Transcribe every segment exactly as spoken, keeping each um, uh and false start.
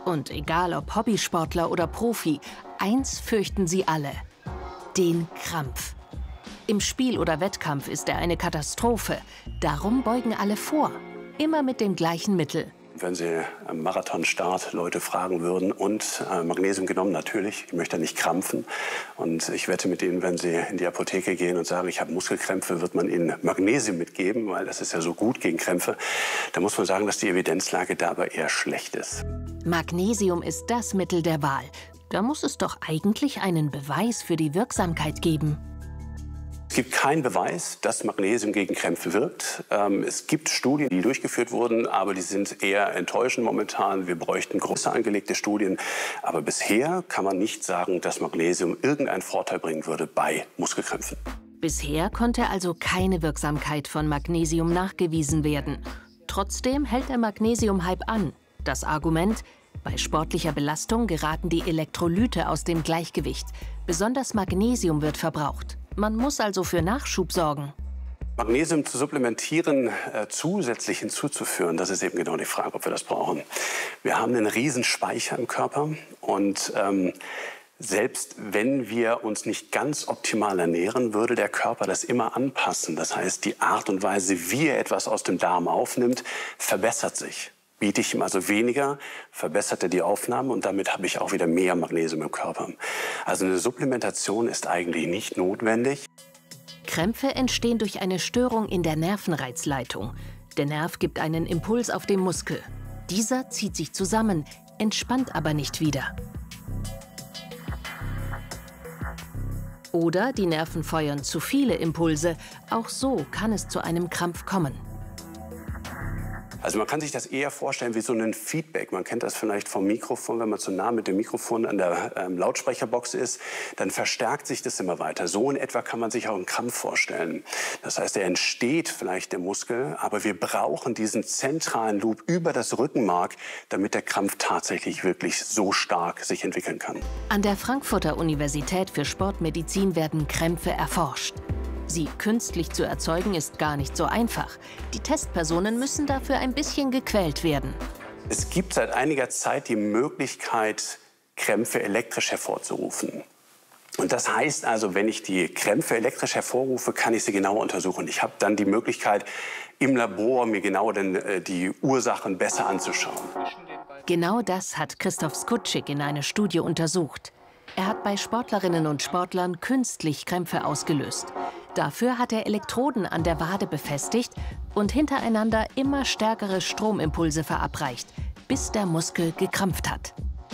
Und egal ob Hobbysportler oder Profi, eins fürchten sie alle: den Krampf. Im Spiel oder Wettkampf ist er eine Katastrophe. Darum beugen alle vor. Immer mit dem gleichen Mittel. Wenn Sie am Marathonstart Leute fragen würden, und äh, Magnesium genommen, natürlich, ich möchte nicht krampfen. Und ich wette mit Ihnen, wenn Sie in die Apotheke gehen und sagen, ich habe Muskelkrämpfe, wird man Ihnen Magnesium mitgeben, weil das ist ja so gut gegen Krämpfe. Da muss man sagen, dass die Evidenzlage da aber eher schlecht ist. Magnesium ist das Mittel der Wahl. Da muss es doch eigentlich einen Beweis für die Wirksamkeit geben. Es gibt keinen Beweis, dass Magnesium gegen Krämpfe wirkt. Ähm, es gibt Studien, die durchgeführt wurden, aber die sind eher enttäuschend momentan. Wir bräuchten größer angelegte Studien. Aber bisher kann man nicht sagen, dass Magnesium irgendeinen Vorteil bringen würde bei Muskelkrämpfen. Bisher konnte also keine Wirksamkeit von Magnesium nachgewiesen werden. Trotzdem hält der Magnesium-Hype an. Das Argument: bei sportlicher Belastung geraten die Elektrolyte aus dem Gleichgewicht. Besonders Magnesium wird verbraucht. Man muss also für Nachschub sorgen. Magnesium zu supplementieren, äh, zusätzlich hinzuzuführen, das ist eben genau die Frage, ob wir das brauchen. Wir haben einen riesen Speicher im Körper und ähm, selbst wenn wir uns nicht ganz optimal ernähren, würde der Körper das immer anpassen. Das heißt, die Art und Weise, wie er etwas aus dem Darm aufnimmt, verbessert sich. Biete ich ihm also weniger, verbessert er die Aufnahme und damit habe ich auch wieder mehr Magnesium im Körper. Also eine Supplementation ist eigentlich nicht notwendig. Krämpfe entstehen durch eine Störung in der Nervenreizleitung. Der Nerv gibt einen Impuls auf den Muskel. Dieser zieht sich zusammen, entspannt aber nicht wieder. Oder die Nerven feuern zu viele Impulse. Auch so kann es zu einem Krampf kommen. Also man kann sich das eher vorstellen wie so ein Feedback. Man kennt das vielleicht vom Mikrofon, wenn man zu nah mit dem Mikrofon an der ähm, Lautsprecherbox ist, dann verstärkt sich das immer weiter. So in etwa kann man sich auch einen Krampf vorstellen. Das heißt, er entsteht vielleicht der Muskel, aber wir brauchen diesen zentralen Loop über das Rückenmark, damit der Krampf tatsächlich wirklich so stark sich entwickeln kann. An der Frankfurter Universität für Sportmedizin werden Krämpfe erforscht. Sie künstlich zu erzeugen, ist gar nicht so einfach. Die Testpersonen müssen dafür ein bisschen gequält werden. Es gibt seit einiger Zeit die Möglichkeit, Krämpfe elektrisch hervorzurufen. Und das heißt also, wenn ich die Krämpfe elektrisch hervorrufe, kann ich sie genauer untersuchen. Ich habe dann die Möglichkeit, im Labor mir genau den, äh, die Ursachen besser anzuschauen. Genau das hat Christoph Skutschik in einer Studie untersucht. Er hat bei Sportlerinnen und Sportlern künstlich Krämpfe ausgelöst. Dafür hat er Elektroden an der Wade befestigt und hintereinander immer stärkere Stromimpulse verabreicht, bis der Muskel gekrampft hat.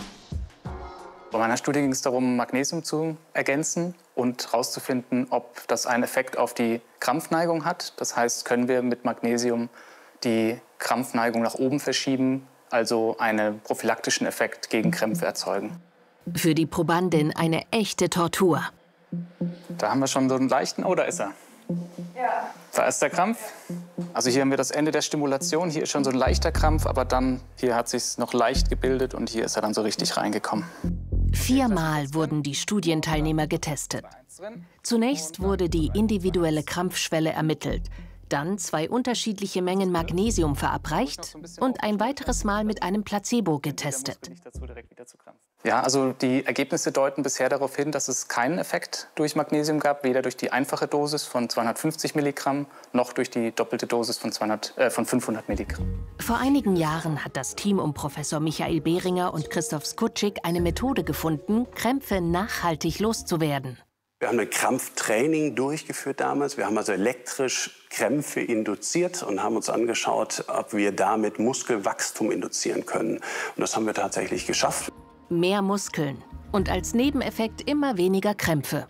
Bei meiner Studie ging es darum, Magnesium zu ergänzen und herauszufinden, ob das einen Effekt auf die Krampfneigung hat. Das heißt, können wir mit Magnesium die Krampfneigung nach oben verschieben, also einen prophylaktischen Effekt gegen Krämpfe erzeugen. Für die Probandin eine echte Tortur. Da haben wir schon so einen leichten... Oh, da ist er. Ja. Da ist der Krampf. Also hier haben wir das Ende der Stimulation. Hier ist schon so ein leichter Krampf, aber dann hier hat sich noch leicht gebildet und hier ist er dann so richtig reingekommen. Viermal wurden die Studienteilnehmer getestet. Zunächst wurde die individuelle Krampfschwelle ermittelt, dann zwei unterschiedliche Mengen Magnesium verabreicht und ein weiteres Mal mit einem Placebo getestet. Ja, also die Ergebnisse deuten bisher darauf hin, dass es keinen Effekt durch Magnesium gab, weder durch die einfache Dosis von zweihundertfünfzig Milligramm noch durch die doppelte Dosis von, zweihundert, äh, von fünfhundert Milligramm. Vor einigen Jahren hat das Team um Professor Michael Behringer und Christoph Skutschik eine Methode gefunden, Krämpfe nachhaltig loszuwerden. Wir haben ein Krampftraining durchgeführt damals. Wir haben also elektrisch Krämpfe induziert und haben uns angeschaut, ob wir damit Muskelwachstum induzieren können. Und das haben wir tatsächlich geschafft. Mehr Muskeln und als Nebeneffekt immer weniger Krämpfe.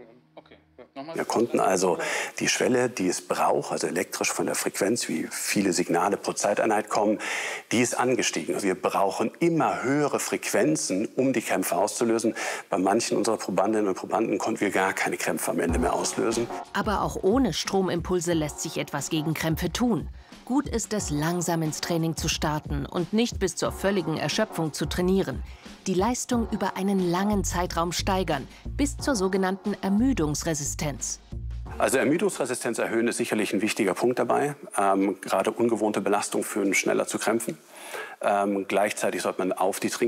Wir konnten also die Schwelle, die es braucht, also elektrisch von der Frequenz, wie viele Signale pro Zeiteinheit kommen, die ist angestiegen. Wir brauchen immer höhere Frequenzen, um die Krämpfe auszulösen. Bei manchen unserer Probandinnen und Probanden konnten wir gar keine Krämpfe am Ende mehr auslösen. Aber auch ohne Stromimpulse lässt sich etwas gegen Krämpfe tun. Gut ist es, langsam ins Training zu starten und nicht bis zur völligen Erschöpfung zu trainieren. Die Leistung über einen langen Zeitraum steigern, bis zur sogenannten Ermüdungsresistenz. Also Ermüdungsresistenz erhöhen ist sicherlich ein wichtiger Punkt dabei. Ähm, gerade ungewohnte Belastung führen schneller zu Krämpfen. Ähm, gleichzeitig sollte man auf die Trink